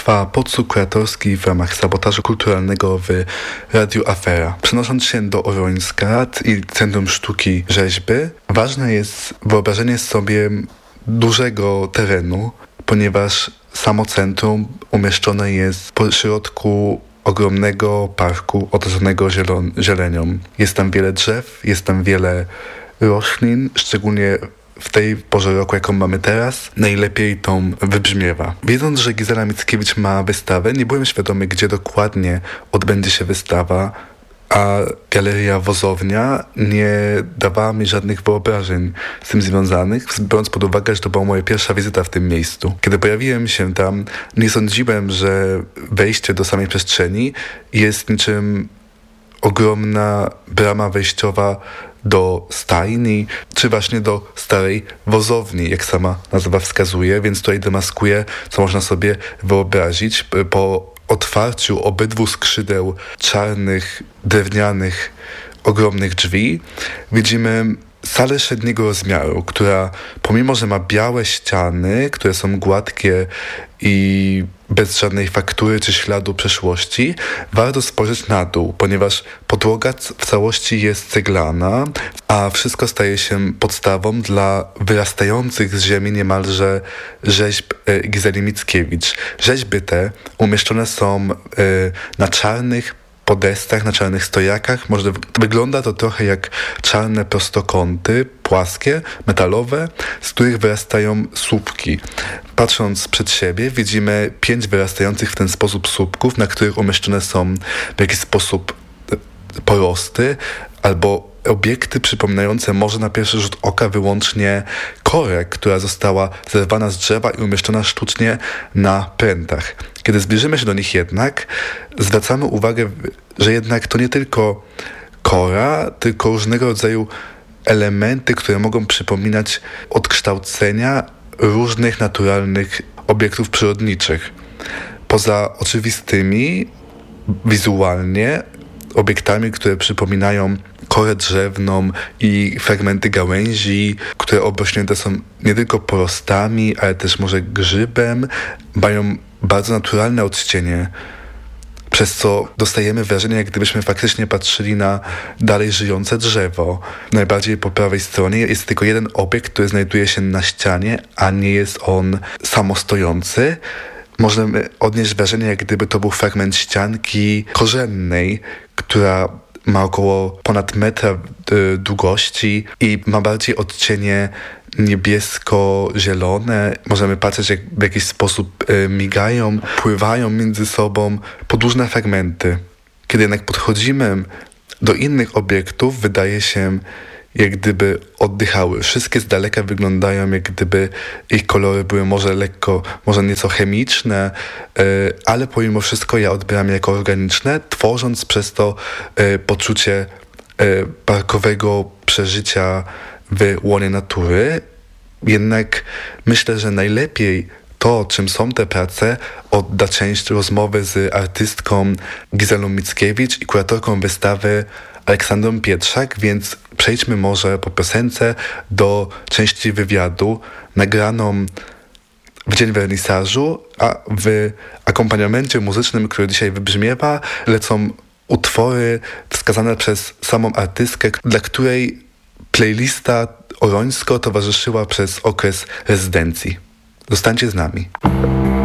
trwa podsłuch kuratorski w ramach sabotażu kulturalnego w Radiu Afera. Przenosząc się do Orońska i Centrum Sztuki Rzeźby, ważne jest wyobrażenie sobie dużego terenu, ponieważ samo centrum umieszczone jest po środku ogromnego parku otoczonego zielenią. Jest tam wiele drzew, jest tam wiele roślin, szczególnie w tej porze roku, jaką mamy teraz, najlepiej to wybrzmiewa. Wiedząc, że Gizela Mickiewicz ma wystawę, nie byłem świadomy, gdzie dokładnie odbędzie się wystawa, a Galeria Wozownia nie dawała mi żadnych wyobrażeń z tym związanych, biorąc pod uwagę, że to była moja pierwsza wizyta w tym miejscu. Kiedy pojawiłem się tam, nie sądziłem, że wejście do samej przestrzeni jest niczym ogromna brama wejściowa do stajni, czy właśnie do starej wozowni, jak sama nazwa wskazuje, więc tutaj demaskuje, co można sobie wyobrazić. Po otwarciu obydwu skrzydeł czarnych, drewnianych, ogromnych drzwi widzimy salę średniego rozmiaru, która pomimo, że ma białe ściany, które są gładkie i bez żadnej faktury czy śladu przeszłości, warto spojrzeć na dół, ponieważ podłoga w całości jest ceglana, a wszystko staje się podstawą dla wyrastających z ziemi niemalże rzeźb Gizeli Mickiewicz. Rzeźby te umieszczone są na czarnych podestach, na czarnych stojakach. Wygląda to trochę jak czarne prostokąty, płaskie, metalowe, z których wyrastają słupki. Patrząc przed siebie, widzimy 5 wyrastających w ten sposób słupków, na których umieszczone są w jakiś sposób porosty albo obiekty przypominające może na pierwszy rzut oka wyłącznie korę, która została zerwana z drzewa i umieszczona sztucznie na prętach. Kiedy zbliżymy się do nich jednak, zwracamy uwagę, że jednak to nie tylko kora, tylko różnego rodzaju elementy, które mogą przypominać odkształcenia różnych naturalnych obiektów przyrodniczych. Poza oczywistymi wizualnie obiektami, które przypominają korę drzewną i fragmenty gałęzi, które obrośnięte są nie tylko porostami, ale też może grzybem, mają bardzo naturalne odcienie, przez co dostajemy wrażenie, jak gdybyśmy faktycznie patrzyli na dalej żyjące drzewo. Najbardziej po prawej stronie jest tylko jeden obiekt, który znajduje się na ścianie, a nie jest on samostojący. Możemy odnieść wrażenie, jak gdyby to był fragment ścianki korzennej, która ma około ponad metra długości i ma bardziej odcienie niebiesko-zielone. Możemy patrzeć, jak w jakiś sposób migają, pływają między sobą podłużne fragmenty. Kiedy jednak podchodzimy do innych obiektów, wydaje się, jak gdyby oddychały. Wszystkie z daleka wyglądają, jak gdyby ich kolory były może nieco chemiczne, ale pomimo wszystko ja odbieram je jako organiczne, tworząc przez to poczucie parkowego przeżycia w łonie natury. Jednak myślę, że najlepiej to, czym są te prace, odda część rozmowy z artystką Gizelą Mickiewicz i kuratorką wystawy Aleksandrą Pietrzak, więc przejdźmy może po piosence do części wywiadu nagraną w dzień wernisażu, a w akompaniamencie muzycznym, który dzisiaj wybrzmiewa, lecą utwory wskazane przez samą artystkę, dla której playlista Orońsko towarzyszyła przez okres rezydencji. Zostańcie z nami.